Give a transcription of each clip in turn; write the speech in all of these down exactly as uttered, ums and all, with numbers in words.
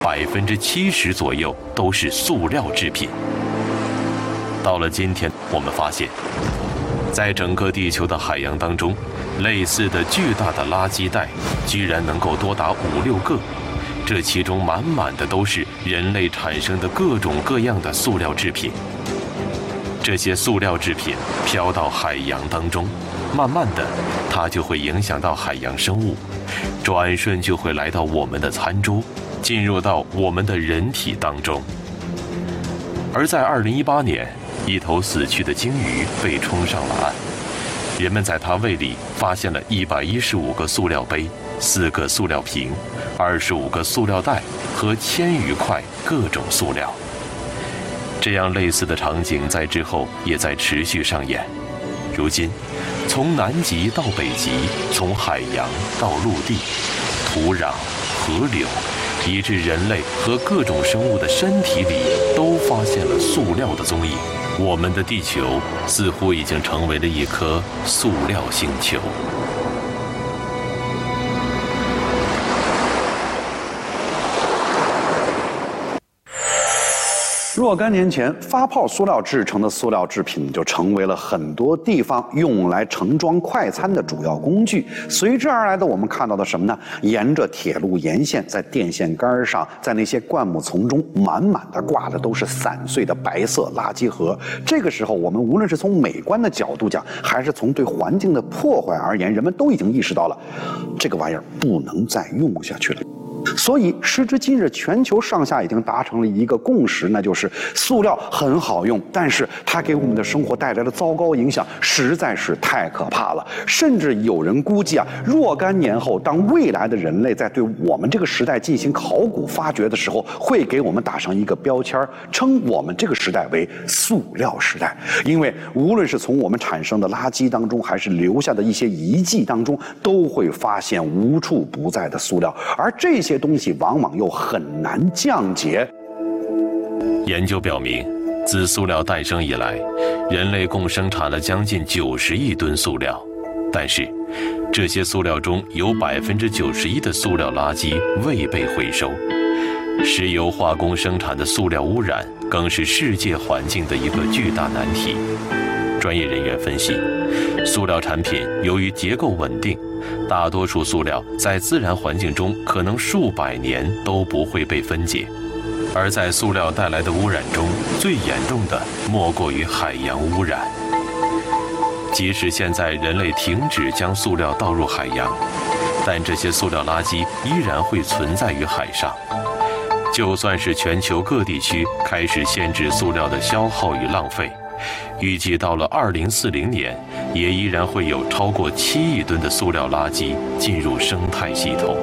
百分之七十左右都是塑料制品。到了今天，我们发现，在整个地球的海洋当中，类似的巨大的垃圾袋居然能够多达五六个，这其中满满的都是人类产生的各种各样的塑料制品。这些塑料制品飘到海洋当中，慢慢的，它就会影响到海洋生物，转瞬就会来到我们的餐桌，进入到我们的人体当中。而在二零一八年，一头死去的鲸鱼被冲上了岸，人们在它胃里发现了一百一十五个塑料杯、四个塑料瓶、二十五个塑料袋和千余块各种塑料。这样类似的场景在之后也在持续上演。如今，从南极到北极，从海洋到陆地，土壤、河流，以致人类和各种生物的身体里都发现了塑料的踪影。我们的地球似乎已经成为了一颗塑料星球。 若干年前，发泡塑料制成的塑料制品就成为了很多地方用来盛装快餐的主要工具。随之而来的，我们看到的什么呢？沿着铁路沿线，在电线杆上，在那些灌木丛中，满满的挂的都是散碎的白色垃圾盒。这个时候，我们无论是从美观的角度讲，还是从对环境的破坏而言，人们都已经意识到了，这个玩意儿不能再用下去了。所以，时至今日，全球上下已经达成了一个共识，那就是塑料很好用，但是它给我们的生活带来的糟糕影响实在是太可怕了。甚至有人估计啊，若干年后，当未来的人类在对我们这个时代进行考古发掘的时候，会给我们打上一个标签，称我们这个时代为塑料时代。因为无论是从我们产生的垃圾当中，还是留下的一些遗迹当中，都会发现无处不在的塑料，而这些这些东西往往又很难降解。 研究表明，自塑料诞生以来，人类共生产了将近九十亿吨塑料，但是这些塑料中有百分之九十一的塑料垃圾未被回收。石油化工生产的塑料污染更是世界环境的一个巨大难题。专业人员分析，塑料产品由于结构稳定，大多数塑料在自然环境中可能数百年都不会被分解，而在塑料带来的污染中，最严重的莫过于海洋污染。即使现在人类停止将塑料倒入海洋，但这些塑料垃圾依然会存在于海上。就算是全球各地区开始限制塑料的消耗与浪费，预计到了二零四零年，也依然会有超过七亿吨的塑料垃圾进入生态系统。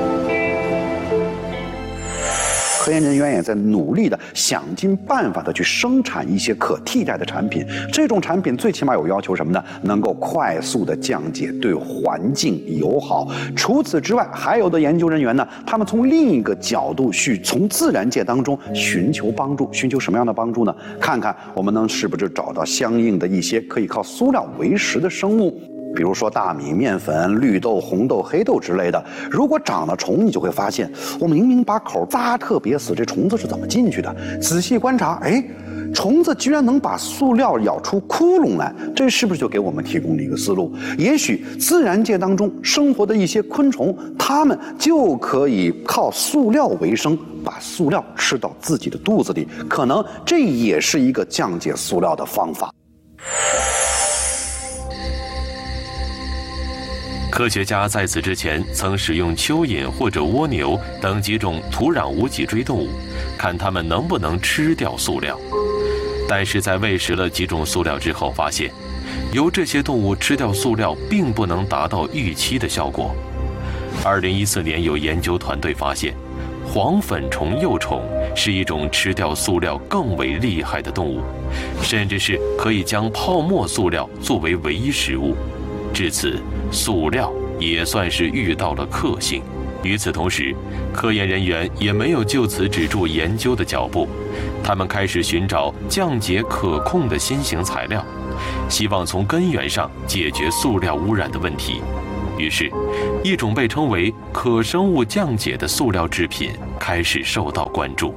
科研人员也在努力的想尽办法的去生产一些可替代的产品。这种产品最起码有要求什么呢？能够快速的降解，对环境友好。除此之外，还有的研究人员呢，他们从另一个角度去从自然界当中寻求帮助。寻求什么样的帮助呢？看看我们能是不是找到相应的一些可以靠塑料为食的生物。比如说大米、面粉、绿豆、红豆、黑豆之类的，如果长了虫，你就会发现，我明明把口扎特别死，这虫子是怎么进去的？仔细观察，哎，虫子居然能把塑料咬出窟窿来，这是不是就给我们提供了一个思路？也许自然界当中生活的一些昆虫，它们就可以靠塑料为生，把塑料吃到自己的肚子里，可能这也是一个降解塑料的方法。 科学家在此之前曾使用蚯蚓或者蜗牛等几种土壤无脊椎动物，看它们能不能吃掉塑料。但是在喂食了几种塑料之后，发现由这些动物吃掉塑料并不能达到预期的效果。二零一四年，有研究团队发现，黄粉虫幼虫是一种吃掉塑料更为厉害的动物，甚至是可以将泡沫塑料作为唯一食物。至此，塑料也算是遇到了克星。与此同时，科研人员也没有就此止住研究的脚步，他们开始寻找降解可控的新型材料，希望从根源上解决塑料污染的问题。 于是，一种被称为可生物降解的塑料制品开始受到关注。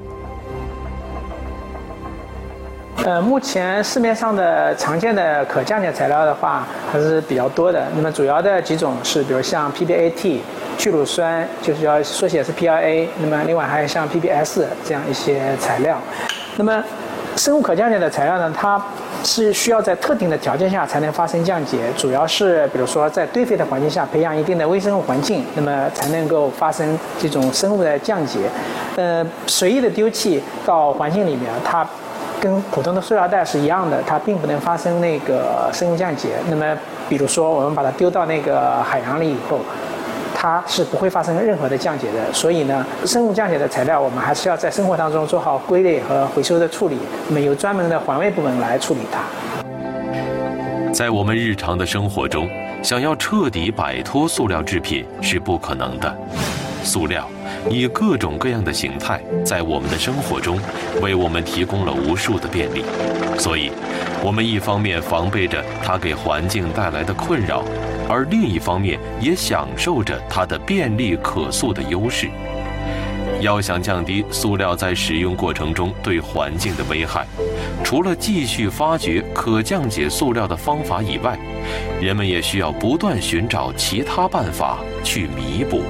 呃，目前市面上的常见的可降解材料的话，还是比较多的。那么主要的几种是，比如像 P B A T、聚乳酸，就是要缩写是 P R A。那么另外还有像 P B S 这样一些材料。那么生物可降解的材料呢，它是需要在特定的条件下才能发生降解，主要是比如说在堆肥的环境下培养一定的微生物环境，那么才能够发生这种生物的降解。呃，随意的丢弃到环境里面，它跟普通的塑料袋是一样的，它并不能发生那个生物降解。那么，比如说我们把它丢到那个海洋里以后，它是不会发生任何的降解的。所以呢，生物降解的材料我们还是要在生活当中做好归类和回收的处理，那么由专门的环卫部门来处理它。 在我们日常的生活中，想要彻底摆脱塑料制品是不可能的。塑料以各种各样的形态，在我们的生活中为我们提供了无数的便利，所以，我们一方面防备着它给环境带来的困扰，而另一方面也享受着它的便利可塑的优势。要想降低塑料在使用过程中对环境的危害，除了继续发掘可降解塑料的方法以外，人们也需要不断寻找其他办法去弥补。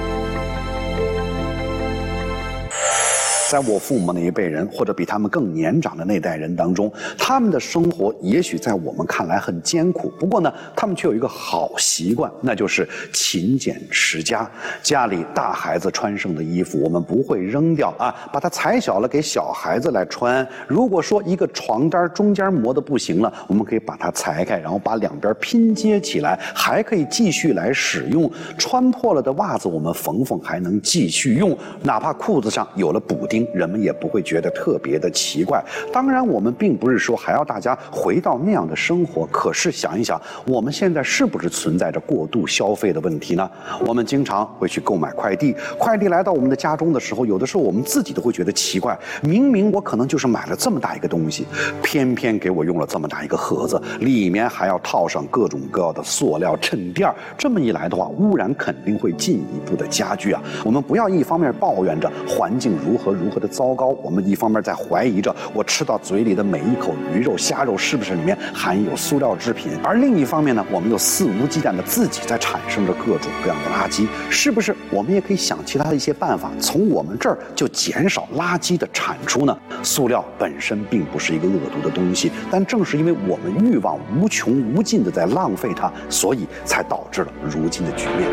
在我父母那一辈人，或者比他们更年长的那代人当中，他们的生活也许在我们看来很艰苦，不过呢，他们却有一个好习惯，那就是勤俭持家。家里大孩子穿剩的衣服，我们不会扔掉啊，把它裁小了给小孩子来穿。如果说一个床单中间磨得不行了，我们可以把它裁开，然后把两边拼接起来，还可以继续来使用。穿破了的袜子我们缝缝还能继续用，哪怕裤子上有了补丁，人们也不会觉得特别的奇怪。当然，我们并不是说还要大家回到那样的生活，可是想一想，我们现在是不是存在着过度消费的问题呢？我们经常会去购买快递，快递来到我们的家中的时候，有的时候我们自己都会觉得奇怪，明明我可能就是买了这么大一个东西，偏偏给我用了这么大一个盒子，里面还要套上各种各样的塑料衬垫，这么一来的话，污染肯定会进一步的加剧啊。我们不要一方面抱怨着环境如何如何的糟糕，我们一方面在怀疑着我吃到嘴里的每一口鱼肉虾肉是不是里面含有塑料制品，而另一方面呢，我们又肆无忌惮的自己在产生着各种各样的垃圾。是不是我们也可以想其他的一些办法，从我们这儿就减少垃圾的产出呢？塑料本身并不是一个恶毒的东西，但正是因为我们欲望无穷无尽的在浪费它，所以才导致了如今的局面。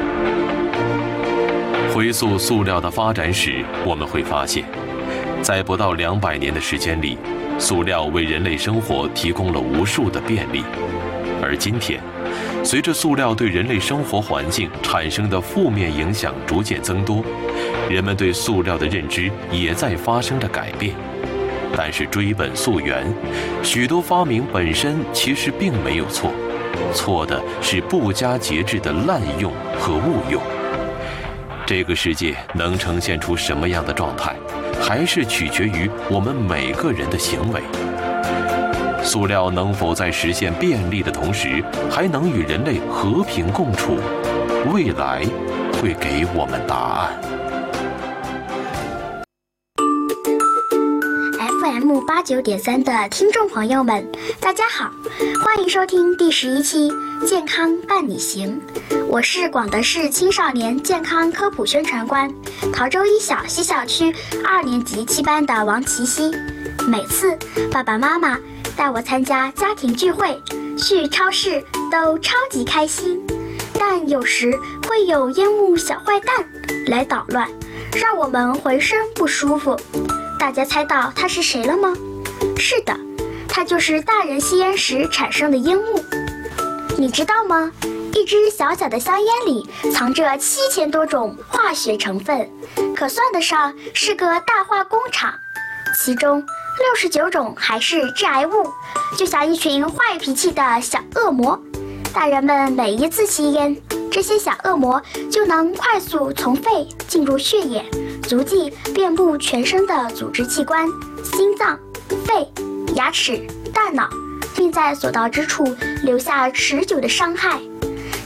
回溯塑料的发展史，我们会发现，在不到两百年的时间里，塑料为人类生活提供了无数的便利。而今天，随着塑料对人类生活环境产生的负面影响逐渐增多，人们对塑料的认知也在发生着改变。但是追本溯源，许多发明本身其实并没有错，错的是不加节制的滥用和误用。这个世界能呈现出什么样的状态，还是取决于我们每个人的行为。塑料能否在实现便利的同时，还能与人类和平共处？未来会给我们答案。 F M 八九点三的听众朋友们，大家好，欢迎收听第十一期《健康伴你行》，我是广德市青少年健康科普宣传官，陶州一小西小区二年级七班的王琪琪。每次爸爸妈妈带我参加家庭聚会、去超市都超级开心，但有时会有烟雾小坏蛋来捣乱，让我们浑身不舒服。大家猜到他是谁了吗？是的，他就是大人吸烟时产生的烟雾。你知道吗？一支小小的香烟里藏着七千多种化学成分，可算得上是个大化工厂。其中六十九种还是致癌物，就像一群坏脾气的小恶魔。大人们每一次吸烟，这些小恶魔就能快速从肺进入血液，足迹遍布全身的组织器官，心脏、肺、牙齿、大脑，并在所到之处留下持久的伤害。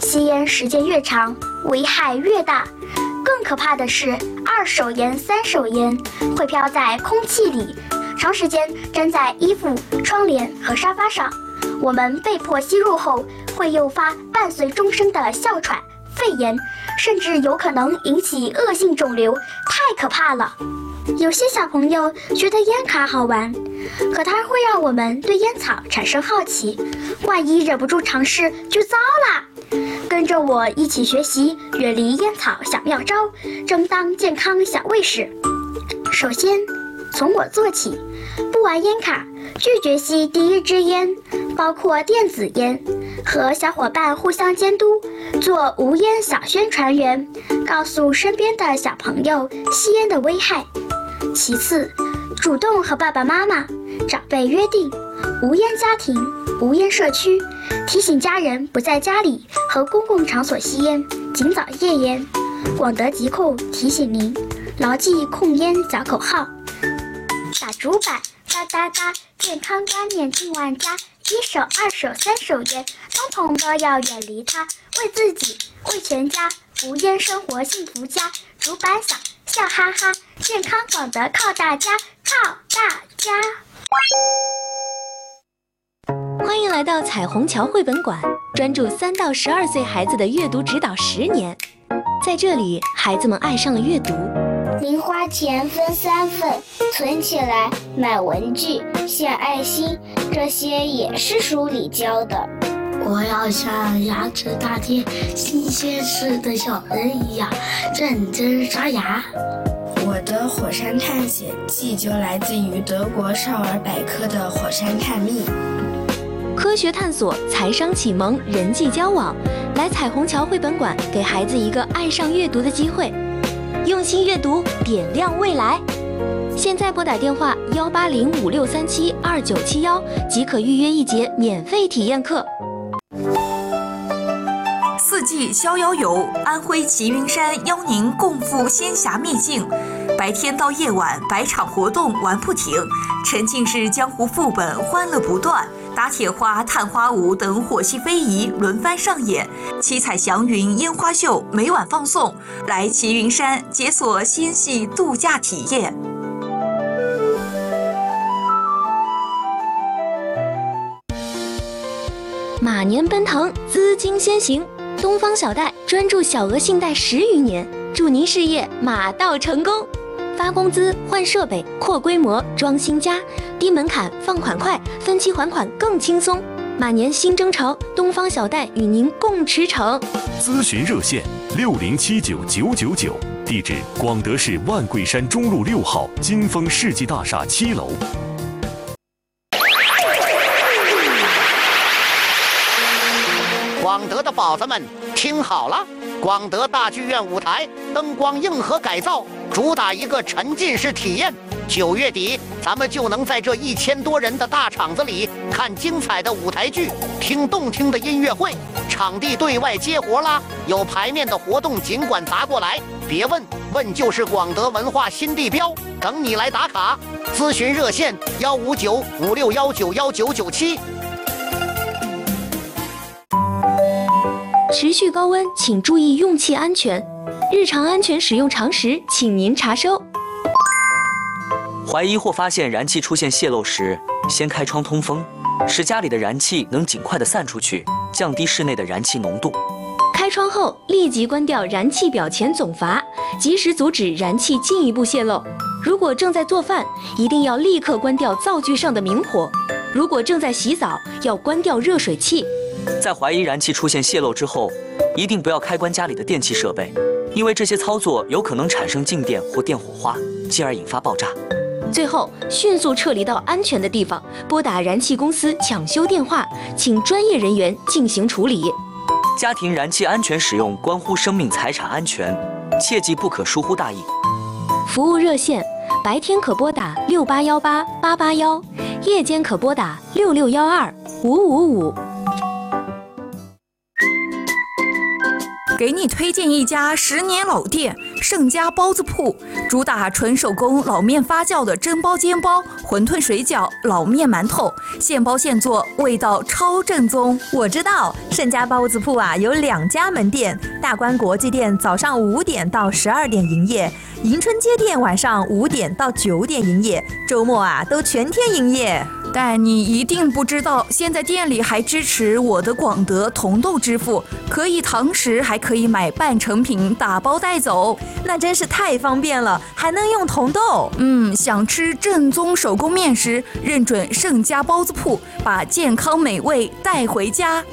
吸烟时间越长，危害越大。更可怕的是，二手烟、三手烟会飘在空气里，长时间粘在衣服、窗帘和沙发上。我们被迫吸入后，会诱发伴随终身的哮喘、肺炎，甚至有可能引起恶性肿瘤，太可怕了。有些小朋友觉得烟卡好玩，可它会让我们对烟草产生好奇，万一忍不住尝试就糟啦。跟着我一起学习远离烟草小妙招，争当健康小卫士。首先从我做起，不玩烟卡，拒绝吸第一支烟，包括电子烟，和小伙伴互相监督，做无烟小宣传员，告诉身边的小朋友吸烟的危害。其次，主动和爸爸妈妈、长辈约定无烟家庭、无烟社区，提醒家人不在家里和公共场所吸烟，尽早戒烟。广德疾控提醒您，牢记控烟小口号。打主板，哒哒哒，健康观念进万家，一手、二手、三手烟，通通都要远离它，为自己，为全家，无烟生活幸福家。主板响，笑哈哈，健康广德靠大家，靠大家。 欢迎来到彩虹桥绘本馆，专注三到十二岁孩子的阅读指导十年。在这里，孩子们爱上了阅读。 零花钱分三份，存起来买文具、献爱心，这些也是书里教的。 我要像牙齿大贴新鲜事的小人一样认真刷牙。 我的火山探险记就来自于德国少儿百科的火山探秘。 科学探索、财商启蒙、人际交往，来彩虹桥绘本馆，给孩子一个爱上阅读的机会。用心阅读，点亮未来。现在拨打电话幺八零五六三七二九七幺即可预约一节免费体验课。 四季逍遥游，安徽齐云山邀您共赴仙侠秘境，白天到夜晚百场活动玩不停，沉浸式江湖副本欢乐不断，打铁花、探花舞等火系非遗轮番上演，七彩祥云烟花秀每晚放送，来齐云山解锁仙系度假体验。 马年奔腾，资金先行。东方小贷专注小额信贷十余年，祝您事业马到成功。发工资、换设备、扩规模、装新家，低门槛，放款快，分期还款更轻松。马年新征程，东方小贷与您共驰骋。 咨询热线六零七九九九九，地址广德市万桂山中路六号金丰世纪大厦七楼。 广德的宝子们听好了，广德大剧院舞台灯光硬核改造，主打一个沉浸式体验。九月底，咱们就能在这一千多人的大场子里看精彩的舞台剧，听动听的音乐会。场地对外接活啦，有排面的活动尽管砸过来，别问，问就是广德文化新地标，等你来打卡。咨询热线幺五九五六幺九幺九九七。 持续高温，请注意用气安全。日常安全使用常识，请您查收。 怀疑或发现燃气出现泄漏时，先开窗通风，使家里的燃气能尽快的散出去，降低室内的燃气浓度。 开窗后立即关掉燃气表前总阀，及时阻止燃气进一步泄漏。如果正在做饭，一定要立刻关掉灶具上的明火。如果正在洗澡，要关掉热水器。 在怀疑燃气出现泄漏之后，一定不要开关家里的电气设备，因为这些操作有可能产生静电或电火花，进而引发爆炸。 最后，迅速撤离到安全的地方，拨打燃气公司抢修电话，请专业人员进行处理。 家庭燃气安全使用关乎生命财产安全，切记不可疏忽大意。 服务热线：白天可拨打六八幺八八八幺，夜间可拨打六六幺二五五五。 给你推荐一家十年老店盛家包子铺，主打纯手工老面发酵的蒸包、煎包、馄饨、水饺、老面、馒头，现包现做，味道超正宗。 我知道盛家包子铺啊，有两家门店，大观国际店早上五点到十二点营业，迎春街店晚上五点到九点营业，周末啊都全天营业。 但你一定不知道，现在店里还支持我的广德同豆支付，可以堂食，还可以买半成品打包带走， 那真是太方便了，还能用同豆。 嗯，想吃正宗手工面食，认准盛家包子铺，把健康美味带回家。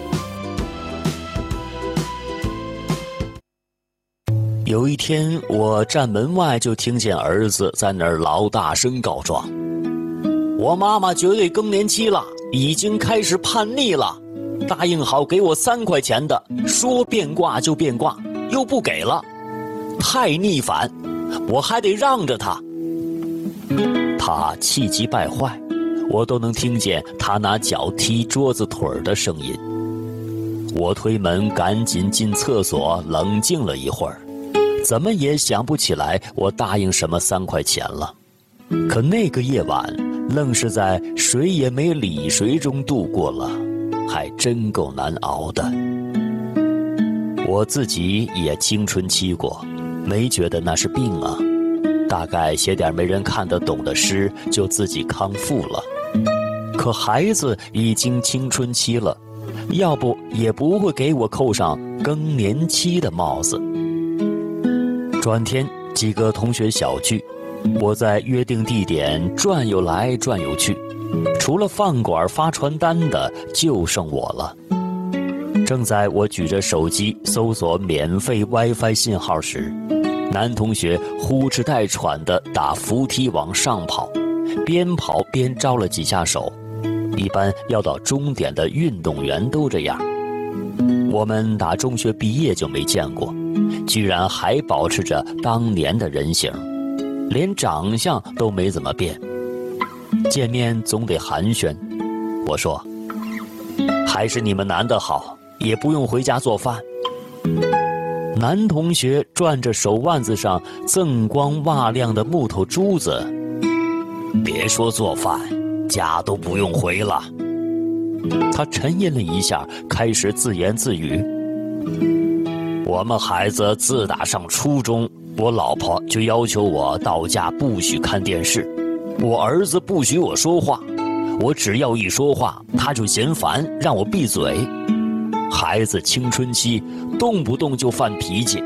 有一天，我站门外就听见儿子在那儿老大声告状。我妈妈绝对更年期了，已经开始叛逆了，答应好给我三块钱的，说变卦就变卦，又不给了，太逆反，我还得让着她。她气急败坏，我都能听见她拿脚踢桌子腿的声音。我推门赶紧进厕所冷静了一会儿，怎么也想不起来我答应什么三块钱了。可那个夜晚愣是在谁也没理谁中度过了，还真够难熬的。我自己也青春期过，没觉得那是病啊，大概写点没人看得懂的诗就自己康复了。可孩子已经青春期了，要不也不会给我扣上更年期的帽子。转天几个同学小聚，我在约定地点转悠来转悠去，除了饭馆发传单的就剩我了。正在我举着手机搜索免费 WiFi 信号时，男同学呼哧带喘地打扶梯往上跑，边跑边招了几下手，一般要到终点的运动员都这样。我们打中学毕业就没见过，居然还保持着当年的人形，连长相都没怎么变。见面总得寒暄，我说还是你们男的好，也不用回家做饭。男同学转着手腕子上锃光瓦亮的木头珠子，别说做饭，家都不用回了。他沉吟了一下，开始自言自语：我们孩子自打上初中，我老婆就要求我到家不许看电视，我儿子不许我说话，我只要一说话他就嫌烦，让我闭嘴。孩子青春期，动不动就犯脾气。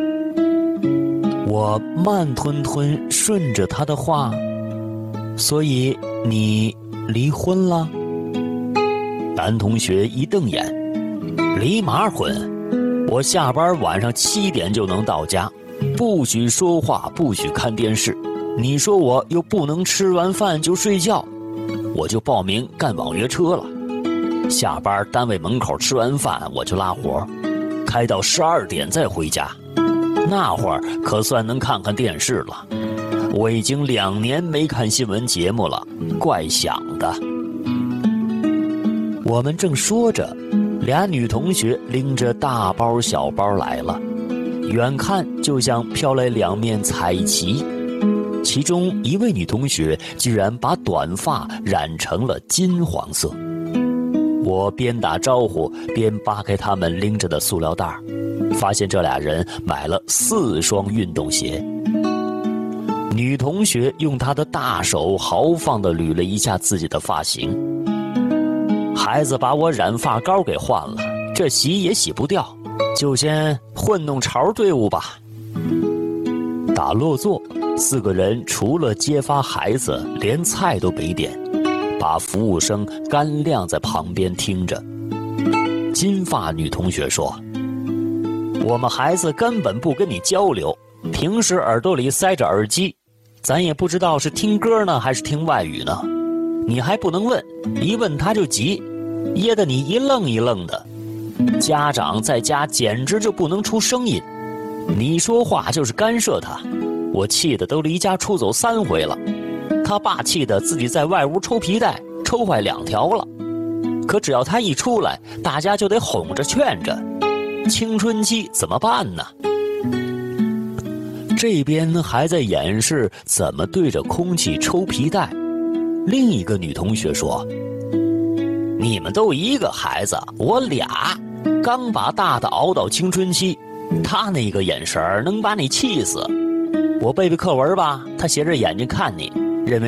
我慢吞吞顺着他的话，所以你离婚了？男同学一瞪眼，离嘛婚？我下班晚上七点就能到家，不许说话，不许看电视。你说我又不能吃完饭就睡觉，我就报名干网约车了。下班单位门口吃完饭我就拉活，开到十二点再回家，那会儿可算能看看电视了。我已经两年没看新闻节目了，怪想的。我们正说着，俩女同学拎着大包小包来了，远看就像飘来两面彩旗，其中一位女同学居然把短发染成了金黄色。我边打招呼边扒开他们拎着的塑料袋，发现这俩人买了四双运动鞋。女同学用她的大手豪放地捋了一下自己的发型。孩子把我染发膏给换了，这洗也洗不掉，就先混弄潮队伍吧。打落座，四个人除了揭发孩子，连菜都没点，把服务生干晾在旁边听着。金发女同学说：我们孩子根本不跟你交流，平时耳朵里塞着耳机，咱也不知道是听歌呢还是听外语呢，你还不能问，一问他就急，噎得你一愣一愣的。家长在家简直就不能出声音，你说话就是干涉他，我气得都离家出走三回了。他爸气得自己在外屋抽皮带，抽坏两条了。可只要他一出来，大家就得哄着劝着， 青春期怎么办呢？这边还在演示怎么对着空气抽皮带，另一个女同学说：“你们都一个孩子，我俩，刚把大的熬到青春期，他那个眼神能把你气死。我背背课文吧，他斜着眼睛看你。